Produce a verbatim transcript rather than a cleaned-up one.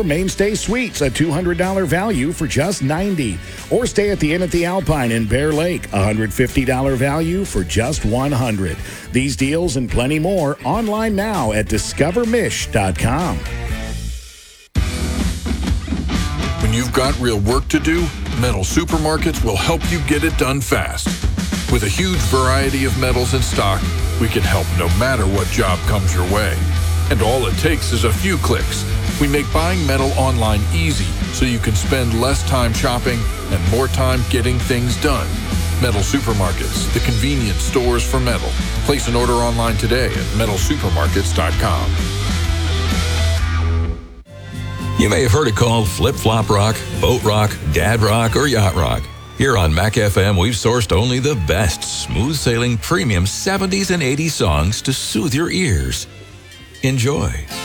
or Mainstay Suites, a two hundred dollars value for just ninety dollars. Or stay at the Inn at the Alpine in Bear Lake, a one hundred fifty dollars value for just one hundred dollars. These deals and plenty more online now at discover mish dot com. When you've got real work to do, Metal Supermarkets will help you get it done fast. With a huge variety of metals in stock, we can help no matter what job comes your way. And all it takes is a few clicks. We make buying metal online easy so you can spend less time shopping and more time getting things done. Metal Supermarkets, the convenience stores for metal. Place an order online today at metal supermarkets dot com. You may have heard it called flip-flop rock, boat rock, dad rock, or yacht rock. Here on Mac F M, we've sourced only the best smooth-sailing premium seventies and eighties songs to soothe your ears. Enjoy.